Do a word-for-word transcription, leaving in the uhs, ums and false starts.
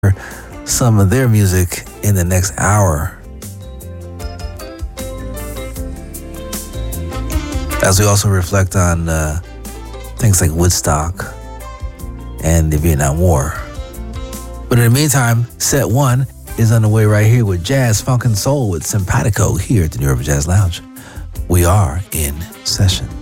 some of their music in the next hour. As we also reflect on uh, things like Woodstock and the Vietnam War. But in the meantime, set one is underway right here with Jazz, Funk, and Soul with Simpatico here at the New Urban Jazz Lounge. We are in session.